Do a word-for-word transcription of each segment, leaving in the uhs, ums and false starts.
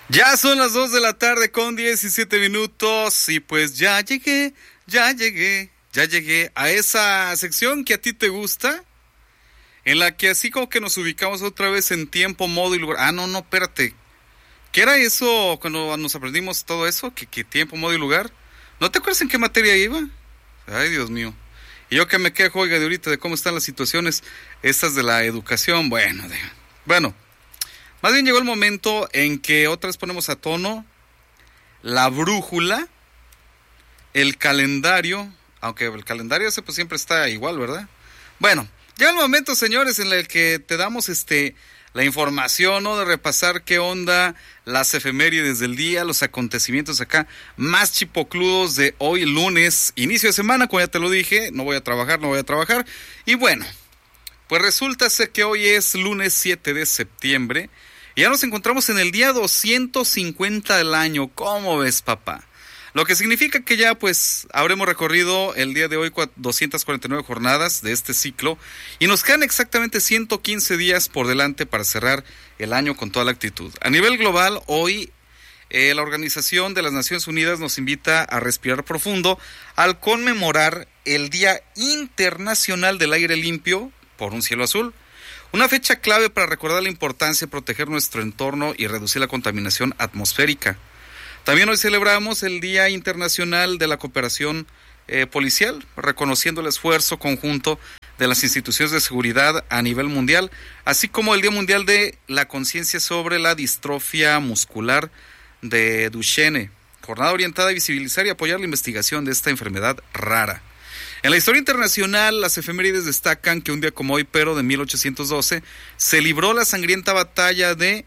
Ya son las dos de la tarde con diecisiete minutos y pues ya llegué, ya llegué, ya llegué a esa sección que a ti te gusta, en la que así como que nos ubicamos otra vez en tiempo, modo y lugar. Ah, no, no, espérate. ¿Qué era eso cuando nos aprendimos todo eso? ¿Qué, qué tiempo, modo y lugar? ¿No te acuerdas en qué materia iba? Ay, Dios mío. Y yo que me quejo, oiga, de ahorita de cómo están las situaciones estas de la educación. Bueno, de, bueno. Más bien llegó el momento en que otra vez ponemos a tono la brújula, el calendario, aunque el calendario ese pues siempre está igual, ¿verdad? Bueno, llega el momento, señores, en el que te damos este la información, ¿no? De repasar qué onda, las efemérides del día, los acontecimientos acá más chipocludos de hoy lunes, inicio de semana, como ya te lo dije, no voy a trabajar, no voy a trabajar. Y bueno, pues resulta ser que hoy es lunes siete de septiembre. Y ya nos encontramos en el día doscientos cincuenta del año. ¿Cómo ves, papá? Lo que significa que ya pues habremos recorrido el día de hoy doscientas cuarenta y nueve jornadas de este ciclo y nos quedan exactamente ciento quince días por delante para cerrar el año con toda la actitud. A nivel global, hoy eh, la Organización de las Naciones Unidas nos invita a respirar profundo al conmemorar el Día Internacional del Aire Limpio por un Cielo Azul. Una fecha clave para recordar la importancia de proteger nuestro entorno y reducir la contaminación atmosférica. También hoy celebramos el Día Internacional de la Cooperación eh, Policial, reconociendo el esfuerzo conjunto de las instituciones de seguridad a nivel mundial, así como el Día Mundial de la Conciencia sobre la Distrofia Muscular de Duchenne, jornada orientada a visibilizar y apoyar la investigación de esta enfermedad rara. En la historia internacional, las efemérides destacan que un día como hoy, pero de mil ochocientos doce, se libró la sangrienta batalla de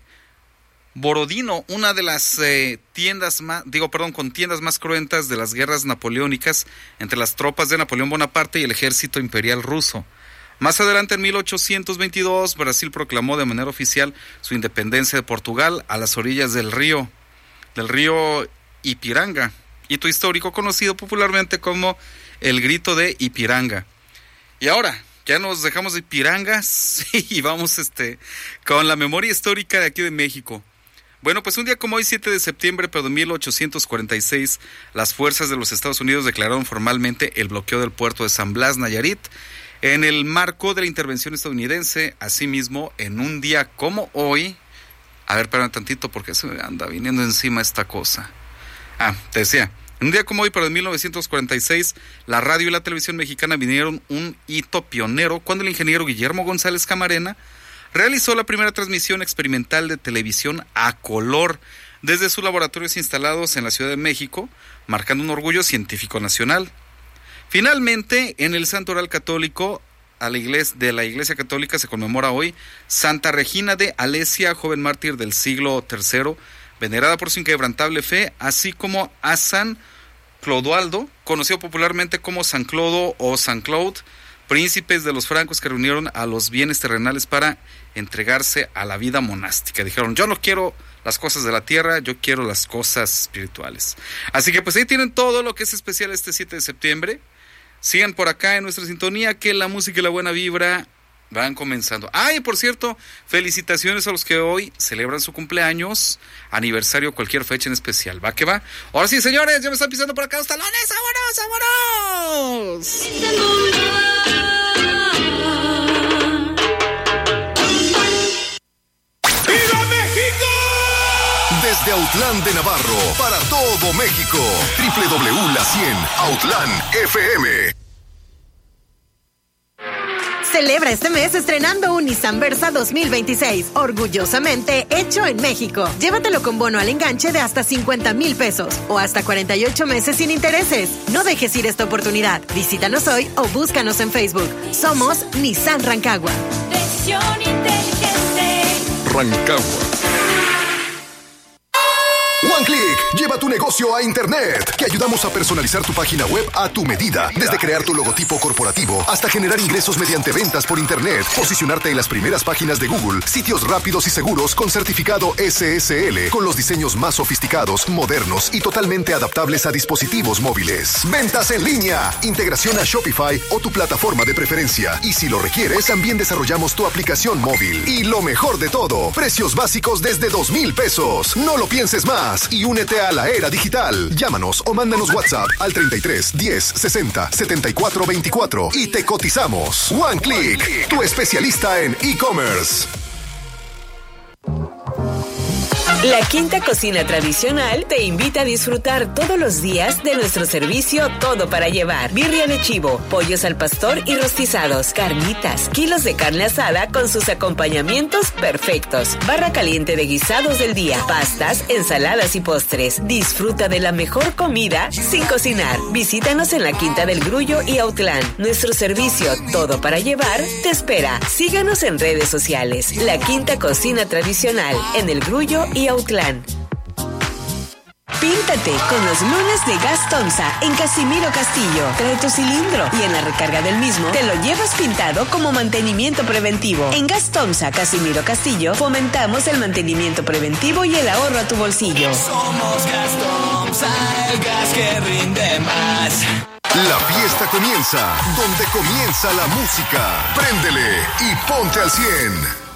Borodino, una de las eh, tiendas más, digo, perdón, contiendas más cruentas de las guerras napoleónicas entre las tropas de Napoleón Bonaparte y el ejército imperial ruso. Más adelante, en mil ochocientos veintidós, Brasil proclamó de manera oficial su independencia de Portugal a las orillas del río, del río Ipiranga, hito histórico conocido popularmente como el grito de Ipiranga. Y ahora, ya nos dejamos de Ipirangas y vamos este con la memoria histórica de aquí de México. Bueno, pues un día como hoy, siete de septiembre, pero de mil ochocientos cuarenta y seis, las fuerzas de los Estados Unidos declararon formalmente el bloqueo del puerto de San Blas, Nayarit, en el marco de la intervención estadounidense. Asimismo, en un día como hoy, a ver, espérame tantito porque se me anda viniendo encima esta cosa. Ah, te decía, un día como hoy, pero en mil novecientos cuarenta y seis, la radio y la televisión mexicana vinieron un hito pionero cuando el ingeniero Guillermo González Camarena realizó la primera transmisión experimental de televisión a color desde sus laboratorios instalados en la Ciudad de México, marcando un orgullo científico nacional. Finalmente, en el Santo Oral Católico a la iglesia, de la Iglesia Católica se conmemora hoy Santa Regina de Alesia, joven mártir del siglo tercero, venerada por su inquebrantable fe, así como a San Clodoaldo, conocido popularmente como San Clodo o San Claude, príncipes de los francos que reunieron a los bienes terrenales para entregarse a la vida monástica. Dijeron, yo no quiero las cosas de la tierra, yo quiero las cosas espirituales. Así que pues ahí tienen todo lo que es especial este siete de septiembre. Sigan por acá en nuestra sintonía, que la música y la buena vibra van comenzando. Ah, y por cierto, felicitaciones a los que hoy celebran su cumpleaños, aniversario, cualquier fecha en especial. Va que va. Ahora sí, señores, ya me están pisando por acá los talones. ¡Vámonos, vámonos! ¡Viva México! Desde Autlán de Navarro, para todo México. doble u doble u doble u La cien, Autlán F M. Celebra este mes estrenando un Nissan Versa dos mil veintiséis, orgullosamente hecho en México. Llévatelo con bono al enganche de hasta cincuenta mil pesos o hasta cuarenta y ocho meses sin intereses. No dejes ir esta oportunidad. Visítanos hoy o búscanos en Facebook. Somos Nissan Rancagua. Decisión inteligente. Rancagua. One Click, lleva tu negocio a internet. Te ayudamos a personalizar tu página web a tu medida. Desde crear tu logotipo corporativo hasta generar ingresos mediante ventas por internet. Posicionarte en las primeras páginas de Google. Sitios rápidos y seguros con certificado S S L. Con los diseños más sofisticados, modernos y totalmente adaptables a dispositivos móviles. Ventas en línea, integración a Shopify o tu plataforma de preferencia. Y si lo requieres, también desarrollamos tu aplicación móvil. Y lo mejor de todo, precios básicos desde dos mil pesos. No lo pienses más y únete a la era digital. Llámanos o mándanos WhatsApp al treinta y tres, diez, sesenta, setenta y cuatro, veinticuatro y te cotizamos. One Click, tu especialista en e-commerce. La Quinta Cocina Tradicional te invita a disfrutar todos los días de nuestro servicio Todo para Llevar. Birria de chivo, pollos al pastor y rostizados, carnitas, kilos de carne asada con sus acompañamientos perfectos, barra caliente de guisados del día, pastas, ensaladas y postres. Disfruta de la mejor comida sin cocinar. Visítanos en la Quinta del Grullo y Autlán. Nuestro servicio Todo para Llevar te espera. Síganos en redes sociales. La Quinta Cocina Tradicional en el Grullo y Autlán. Píntate con los lunes de Gas Tomsa en Casimiro Castillo. Trae tu cilindro y en la recarga del mismo te lo llevas pintado como mantenimiento preventivo. En Gas Tomsa, Casimiro Castillo, fomentamos el mantenimiento preventivo y el ahorro a tu bolsillo. Somos Gas Tomsa, el gas que rinde más. La fiesta comienza donde comienza la música. Préndele y ponte al cien.